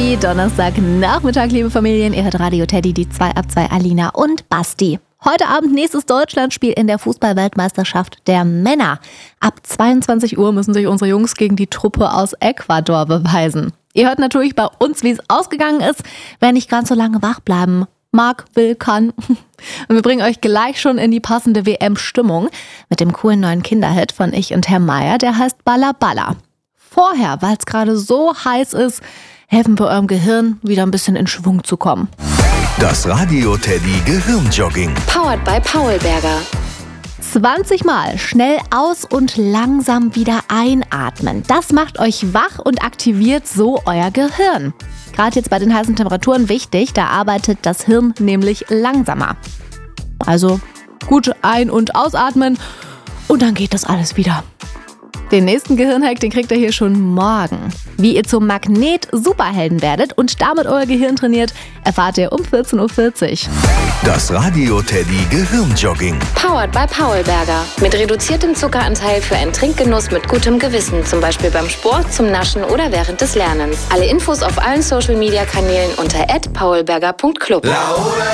Teddy. Donnerstagnachmittag, liebe Familien. Ihr hört Radio Teddy, die 2 ab 2 Alina und Basti. Heute Abend nächstes Deutschlandspiel in der Fußball-Weltmeisterschaft der Männer. Ab 22 Uhr müssen sich unsere Jungs gegen die Truppe aus Ecuador beweisen. Ihr hört natürlich bei uns, wie es ausgegangen ist. Wer nicht ganz so lange wach bleiben mag, will, kann. Und wir bringen euch gleich schon in die passende WM-Stimmung mit dem coolen neuen Kinderhit von Ich und Herr Meier, der heißt Balla Balla. Vorher, weil es gerade so heiß ist, helfen wir eurem Gehirn, wieder ein bisschen in Schwung zu kommen. Das Radio Teddy Gehirnjogging. Powered by Paulberger. 20 Mal schnell aus und langsam wieder einatmen. Das macht euch wach und aktiviert so euer Gehirn. Gerade jetzt bei den heißen Temperaturen wichtig, da arbeitet das Hirn nämlich langsamer. Also gut ein- und ausatmen und dann geht das alles wieder. Den nächsten Gehirnhack, den kriegt ihr hier schon morgen. Wie ihr zum Magnet-Superhelden werdet und damit euer Gehirn trainiert, erfahrt ihr um 14.40 Uhr. Das Radio Teddy Gehirnjogging. Powered by Paulberger. Mit reduziertem Zuckeranteil für einen Trinkgenuss mit gutem Gewissen. Zum Beispiel beim Sport, zum Naschen oder während des Lernens. Alle Infos auf allen Social-Media-Kanälen unter @paulberger.club.